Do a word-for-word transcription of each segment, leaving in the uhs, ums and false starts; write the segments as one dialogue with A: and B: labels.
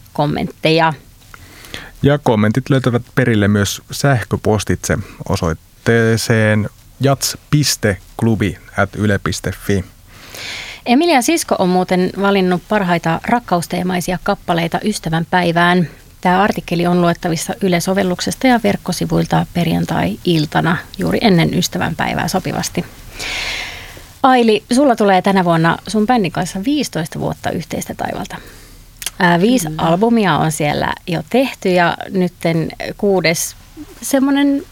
A: kommentteja.
B: Ja kommentit löytävät perille myös sähköpostitse osoitteeseen jats piste klubi ät yle piste fi.
A: Emilia Sisko on muuten valinnut parhaita rakkausteemaisia kappaleita ystävänpäivään. Tämä artikkeli on luettavissa Yle-sovelluksesta ja verkkosivuilta perjantai-iltana juuri ennen ystävänpäivää sopivasti. Aili, sulla tulee tänä vuonna sun bändin kanssa viisitoista vuotta yhteistä taivalta. Ää, viisi Kyllä. albumia on siellä jo tehty ja nytten kuudes semmoinen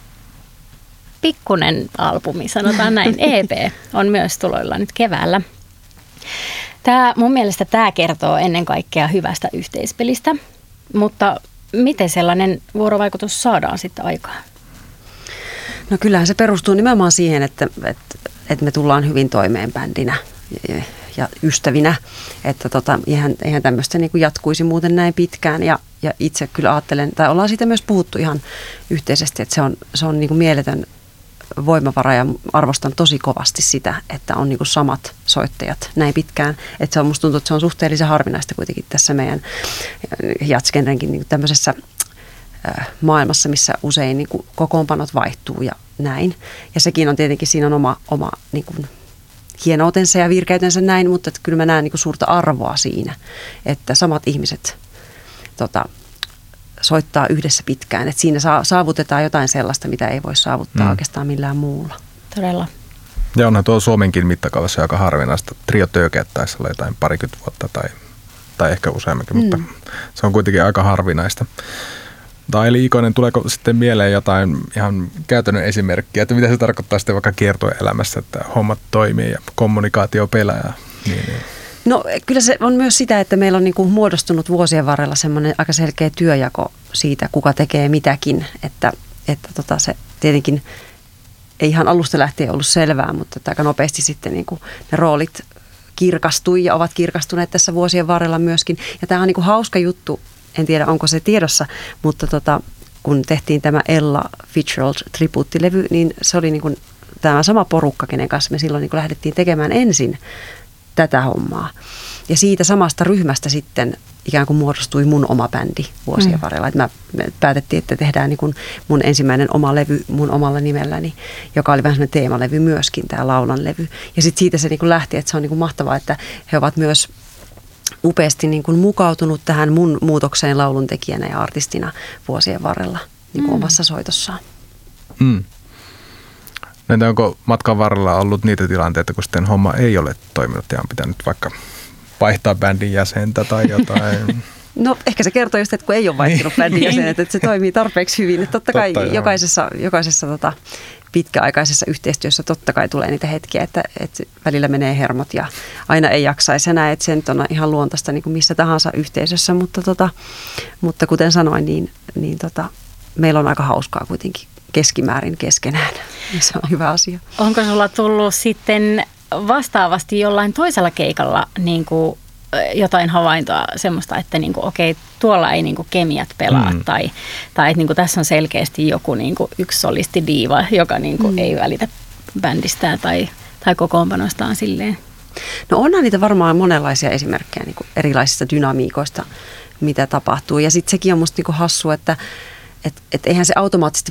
A: pikkunen albumi, sanotaan näin, E P, on myös tuloilla nyt keväällä. Tämä, mun mielestä tämä kertoo ennen kaikkea hyvästä yhteispelistä, mutta miten sellainen vuorovaikutus saadaan sitten aikaan?
C: No kyllähän se perustuu nimenomaan siihen, että, että, että me tullaan hyvin toimeen bändinä ja ystävinä, että tota, eihän, eihän tämmöistä niin kuin jatkuisi muuten näin pitkään ja, ja itse kyllä ajattelen, tai ollaan siitä myös puhuttu ihan yhteisesti, että se on, se on niin kuin mieletön voimavara ja arvostan tosi kovasti sitä, että on niin kuin samat soittajat näin pitkään. Että se on, musta tuntuu, että se on suhteellisen harvinaista kuitenkin tässä meidän jatsgenrenkin niin kuin tämmöisessä äh, maailmassa, missä usein niin kuin kokoonpanot vaihtuu ja näin. Ja sekin on tietenkin, siinä on oma, oma niin kuin hienoutensa ja virkeytensä näin, mutta että kyllä mä näen niin kuin suurta arvoa siinä, että samat ihmiset tota, soittaa yhdessä pitkään. Että siinä saavutetaan jotain sellaista, mitä ei voi saavuttaa mm. oikeastaan millään muulla.
A: Todella.
B: Ja onhan tuo Suomenkin mittakaavassa aika harvinaista. Trio Töökeet taisi olla jotain parikymmentä vuotta tai, tai ehkä useamminkin, mm. mutta se on kuitenkin aika harvinaista. Tai eli Ikonen, tuleeko sitten mieleen jotain ihan käytännön esimerkkiä, että mitä se tarkoittaa sitten vaikka kiertoelämässä, että hommat toimii ja kommunikaatio pelaa? Niin, niin.
C: No kyllä se on myös sitä, että meillä on niin kuin muodostunut vuosien varrella semmoinen aika selkeä työjako siitä, kuka tekee mitäkin, että, että tota se tietenkin ei ihan alusta lähtien ollut selvää, mutta aika nopeasti sitten niin kuin ne roolit kirkastui ja ovat kirkastuneet tässä vuosien varrella myöskin. Ja tämä on niin kuin hauska juttu, en tiedä onko se tiedossa, mutta tota, kun tehtiin tämä Ella Fitzgerald-tribuuttilevy, niin se oli niin kuin tämä sama porukka, kenen kanssa me silloin niin kuin lähdettiin tekemään ensin tätä hommaa. Ja siitä samasta ryhmästä sitten ikään kuin muodostui mun oma bändi vuosien mm. varrella. Että mä, me päätettiin, että tehdään niin kuin mun ensimmäinen oma levy mun omalla nimelläni, joka oli vähän semmoinen teemalevy myöskin, tämä Laulan levy. Ja sitten siitä se niin kuin lähti, että se on niin kuin mahtavaa, että he ovat myös upeasti niin kuin mukautunut tähän mun muutokseen lauluntekijänä ja artistina vuosien varrella niin kuin mm. omassa soitossaan.
B: Mm. Entä onko matkan varrella ollut niitä tilanteita, kun sitten homma ei ole toiminut ja on pitänyt vaikka vaihtaa bändin jäsentä tai jotain?
C: No ehkä se kertoo just, että kun ei ole vaihtunut bändin jäsenet, että se toimii tarpeeksi hyvin. Että totta kai totta, jokaisessa, jokaisessa tota, pitkäaikaisessa yhteistyössä totta kai tulee niitä hetkiä, että, että välillä menee hermot ja aina ei jaksaisi enää, että se nyt on ihan luontaista niin kuin missä tahansa yhteisössä, mutta, tota, mutta kuten sanoin, niin, niin tota, meillä on aika hauskaa kuitenkin keskimäärin keskenään. Ja se on hyvä asia.
A: Onko sulla tullut sitten vastaavasti jollain toisella keikalla niin kuin jotain havaintoa semmoista, että niin kuin, okei, tuolla ei niin kuin kemiat pelaa mm. tai, tai että niin kuin tässä on selkeästi joku niin kuin yksi solistidiiva, joka niin kuin mm. ei välitä bändistään tai, tai kokoonpanostaan silleen?
C: No onhan niitä varmaan monenlaisia esimerkkejä niin kuin erilaisista dynamiikoista, mitä tapahtuu. Ja sitten sekin on musta niin kuin hassua, että et, et eihän se automaattisesti